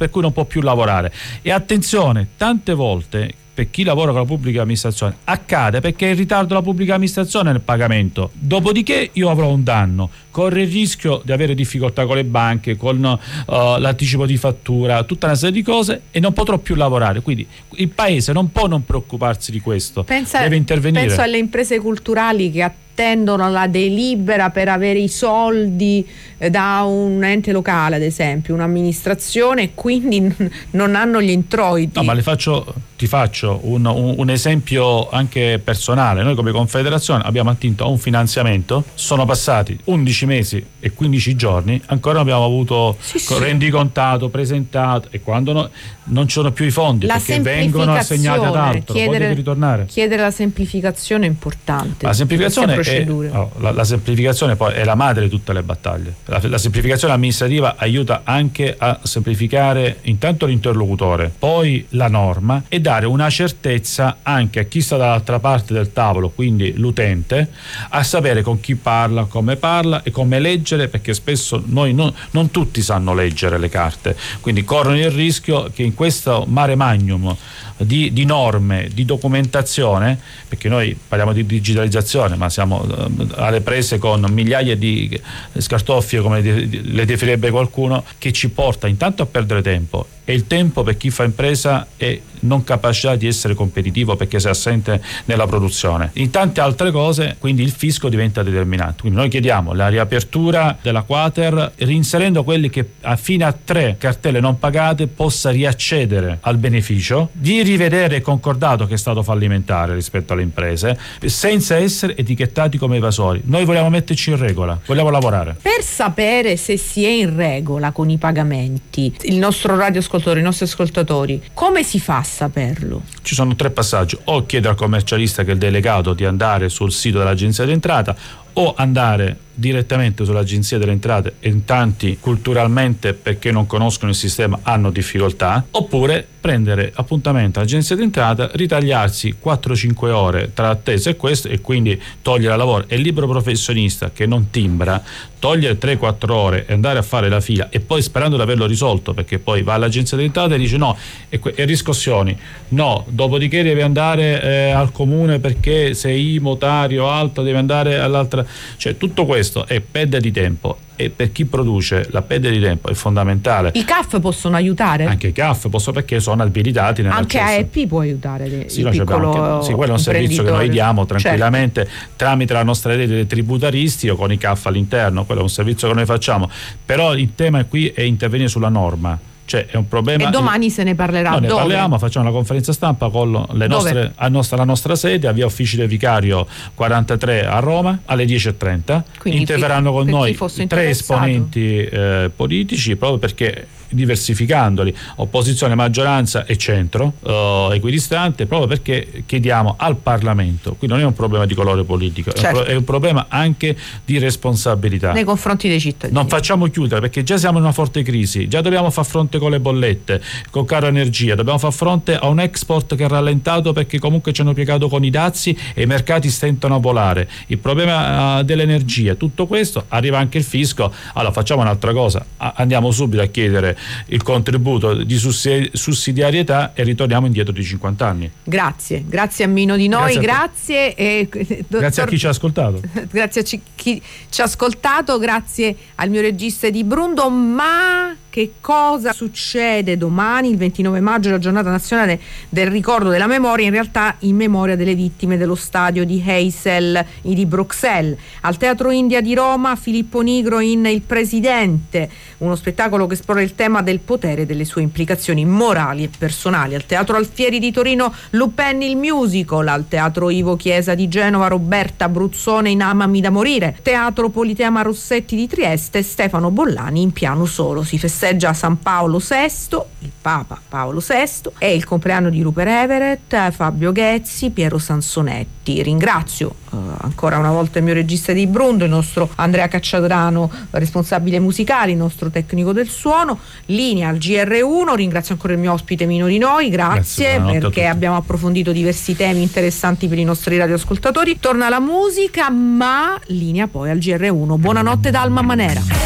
per cui non può più lavorare. E attenzione, tante volte per chi lavora con la pubblica amministrazione accade perché è in ritardo la pubblica amministrazione nel pagamento, dopodiché io avrò un danno, corre il rischio di avere difficoltà con le banche, con l'anticipo di fattura, tutta una serie di cose, e non potrò più lavorare. Quindi il paese non può non preoccuparsi di questo, deve intervenire. Penso alle imprese culturali che attendono la delibera per avere i soldi da un ente locale, ad esempio un'amministrazione, e quindi non hanno gli introiti. No, ma ti faccio un esempio anche personale. Noi come Confederazione abbiamo attinto a un finanziamento, sono passati 11 mesi e 15 giorni, ancora non abbiamo avuto rendicontato, presentato, e quando non ci sono più i fondi perché vengono assegnati ad altro, poi devi ritornare. Chiedere la semplificazione è importante. La semplificazione poi è la madre di tutte le battaglie. La semplificazione amministrativa aiuta anche a semplificare intanto l'interlocutore, poi la norma, e dare una certezza anche a chi sta dall'altra parte del tavolo, quindi l'utente, a sapere con chi parla e come leggere, perché spesso non tutti sanno leggere le carte, quindi corrono il rischio che in questo mare magnum di norme, di documentazione, perché noi parliamo di digitalizzazione ma siamo alle prese con migliaia di scartoffie, come le definirebbe qualcuno, che ci porta intanto a perdere tempo, e il tempo per chi fa impresa è non capacità di essere competitivo perché sei assente nella produzione. In tante altre cose, quindi il fisco diventa determinante. Quindi noi chiediamo la riapertura della Quater, reinserendo quelli che fino a 3 cartelle non pagate possa riaccedere al beneficio, di rivedere il concordato che è stato fallimentare rispetto alle imprese, senza essere etichettati come evasori. Noi vogliamo metterci in regola, vogliamo lavorare. Per sapere se si è in regola con i pagamenti, i nostri ascoltatori, come si fa a saperlo? Ci sono 3 passaggi: o chiedere al commercialista, che è il delegato, di andare sul sito dell'Agenzia dell'Entrata, o andare direttamente sull'Agenzia delle Entrate, e in tanti culturalmente, perché non conoscono il sistema, hanno difficoltà, oppure prendere appuntamento all'Agenzia dell'Entrata, ritagliarsi 4-5 ore tra attesa e questo, e quindi togliere lavoro. E il libero professionista che non timbra, togliere 3-4 ore e andare a fare la fila, e poi sperando di averlo risolto, perché poi va all'Agenzia delle Entrate e dice no, e riscossioni, no, dopodiché devi andare al comune perché sei notario alto, devi andare all'altra, cioè tutto questo è perdita di tempo, e per chi produce la perdita di tempo è fondamentale. I CAF possono aiutare? Anche i CAF possono, perché sono abilitati nell'accesso. Anche AEP può aiutare il piccolo quello è un servizio che noi diamo tranquillamente, certo, tramite la nostra rete dei tributaristi o con i CAF all'interno. Quello è un servizio che noi facciamo, però il tema qui è intervenire sulla norma. Cioè è un problema. E domani se ne parlerà. No, ne dove? Parliamo, facciamo una conferenza stampa con la nostra sede a via Uffici del Vicario 43 a Roma alle 10:30. Quindi interverranno con noi 3 esponenti politici, proprio perché diversificandoli, opposizione, maggioranza e centro, equidistante, proprio perché chiediamo al Parlamento, qui non è un problema di colore politico, certo, è un problema anche di responsabilità nei confronti dei cittadini. Non facciamo chiudere, perché già siamo in una forte crisi, già dobbiamo far fronte con le bollette, con caro energia, dobbiamo far fronte a un export che è rallentato perché comunque ci hanno piegato con i dazi e i mercati stentano a volare, il problema dell'energia, tutto questo, arriva anche il fisco. Allora facciamo un'altra cosa, andiamo subito a chiedere il contributo di sussidiarietà e ritorniamo indietro di 50 anni. Grazie a Mino Di Noi, grazie a chi ci ha ascoltato. Grazie a chi ci ha ascoltato, grazie al mio regista di Brundo. Ma che cosa succede domani, il 29 maggio, la giornata nazionale del ricordo della memoria, in realtà in memoria delle vittime dello stadio di Heysel di Bruxelles. Al Teatro India di Roma, Filippo Nigro in Il Presidente, uno spettacolo che esplora il tema del potere e delle sue implicazioni morali e personali. Al Teatro Alfieri di Torino, Lupin il musical. Al Teatro Ivo Chiesa di Genova, Roberta Bruzzone in Amami da morire. Teatro Politeama Rossetti di Trieste, Stefano Bollani in Piano solo. Si festeggia San Paolo VI, il Papa Paolo VI, è il compleanno di Rupert Everett, Fabio Ghezzi, Piero Sansonetti. Ringrazio ancora una volta il mio regista di Brundo, il nostro Andrea Cacciadrano, responsabile musicale, il nostro tecnico del suono. Linea al GR1, ringrazio ancora il mio ospite Mino Di Noi, grazie perché abbiamo approfondito diversi temi interessanti per i nostri radioascoltatori. Torna la musica, ma linea poi al GR1. Buonanotte da Alma Manera.